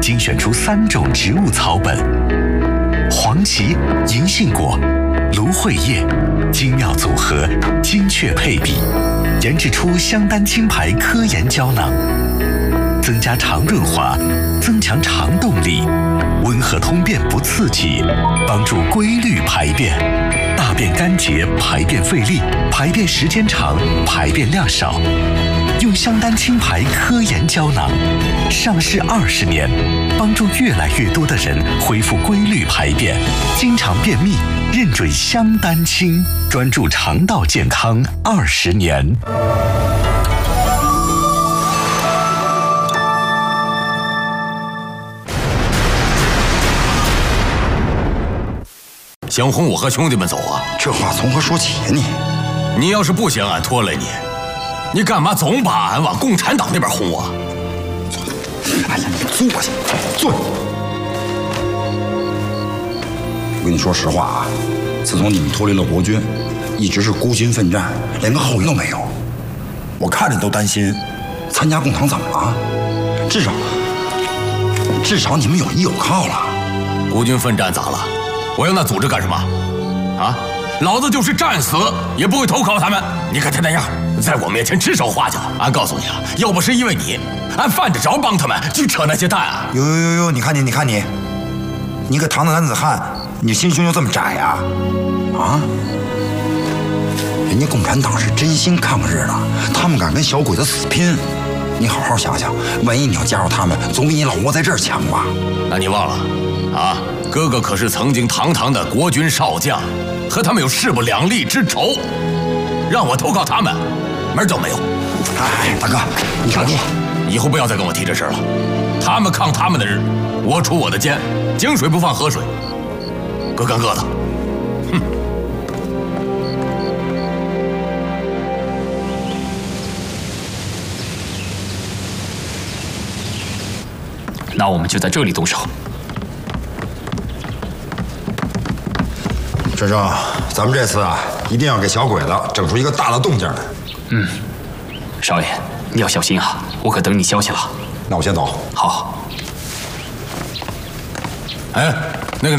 精选出3种植物草本：黄芪、银杏果、芦荟叶，精妙组合，精确配比，研制出香丹清牌科研胶囊，增加肠润滑，增强肠动力，温和通便不刺激，帮助规律排便，大便干结，排便费力，排便时间长，排便量少。用香丹清牌科研胶囊，上市20年，帮助越来越多的人恢复规律排便，经常便秘，认准香丹清，专注肠道健康20年。 想哄我和兄弟们走啊？ 这话从何说起呀你？ 你要是不想俺拖累你，你干嘛总把俺往共产党那边轰啊？ 哎呀，你坐下，坐。我跟你说实话啊，自从你们脱离了国军，一直是孤军奋战，连个后援都没有。我看着都担心，参加共党怎么了？至少你们有依有靠了。 孤军奋战咋了？我要那组织干什么？啊，老子就是战死也不会投靠他们。你看他那样，在我面前指手画脚。俺告诉你啊，要不是因为你，俺犯得着帮他们去扯那些蛋啊！ 哟，你看你，你个堂堂男子汉，你心胸就这么窄呀？啊？人家共产党是真心抗日的，他们敢跟小鬼子死拼。你好好想想，万一你要加入他们，总比你老窝在这儿强吧？ 那你忘了啊？哥哥可是曾经堂堂的国军少将，和他们有势不两立之仇，让我投靠他们，门都没有。 哎，大哥，你看以后不要再跟我提这事了。他们抗他们的日，我出我的剑，井水不犯河水，各干各的。哼。 那我们就在这里动手。 志正，咱们这次啊，一定要给小鬼子整出一个大的动静来。 嗯，少爷，你要小心啊，我可等你消息了。 那我先走。 好。 哎，那个，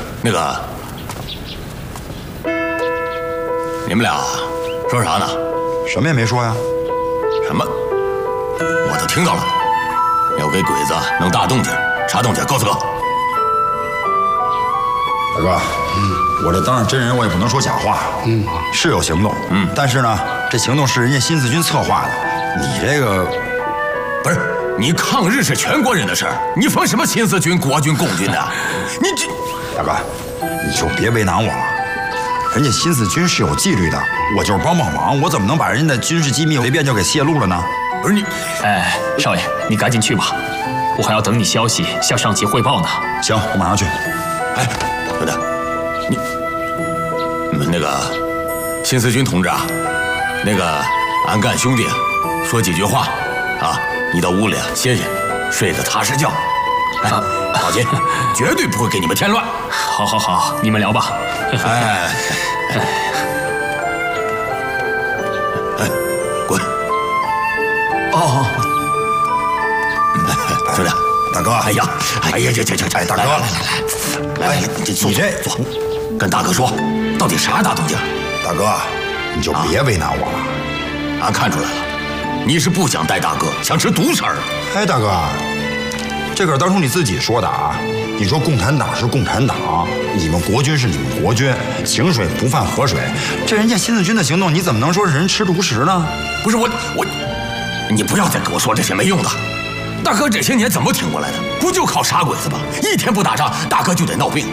你们俩说啥呢？ 什么也没说呀。 什么？我都听到了。要给鬼子弄大动静，啥动静？告诉哥。 大哥，我这当着真人，我也不能说假话。是有行动，但是呢，这行动是人家新四军策划的，你这个不是你抗日是全国人的事儿，你分什么新四军、国军、共军的？你这， 大哥，你就别为难我了。人家新四军是有纪律的，我就是帮忙，我怎么能把人家的军事机密随便就给泄露了呢？ 不是你， 哎，少爷，你赶紧去吧，我还要等你消息向上级汇报呢。 行，我马上去。 哎，兄弟，你们那个新四军同志啊，那个俺干兄弟说几句话啊，你到屋里歇歇，睡个踏实觉。哎，放心，绝对不会给你们添乱。 好，你们聊吧。 哎，滚！ 哦， 兄弟， 大哥， 哎呀， 哎，大哥， 来，你坐，跟大哥说，到底啥大动静？ 大哥，你就别为难我了。 俺看出来了，你是不想带大哥，想吃独食儿。 哎，大哥，这可是当初你自己说的啊！你说共产党是共产党，你们国军是你们国军，井水不犯河水。这人家新四军的行动，你怎么能说是人吃独食呢？ 不是我，你不要再跟我说这些没用的。大哥这些年怎么挺过来的？不就靠杀鬼子吗？一天不打仗，大哥就得闹病。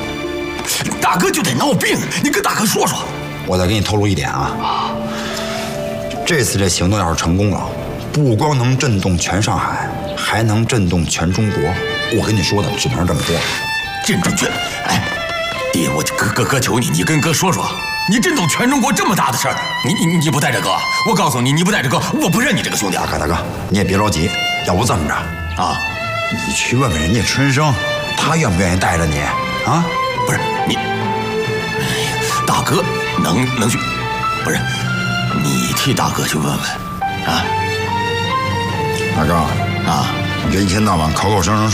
你跟大哥说说。 我再给你透露一点啊，这次这行动要是成功了，不光能震动全上海，还能震动全中国。我跟你说的只能是这么多。 震动全，哎，弟，我哥求你，你跟哥说说，你震动全中国这么大的事儿，你不带着哥，我告诉你，你不带着哥，我不认你这个兄弟。 大哥，你也别着急，要不这么着啊， 你去问问人家春生，他愿不愿意带着你啊？ 不是你，大哥能去，不是你替大哥去问问啊。 大哥啊，你这一天到晚口口声声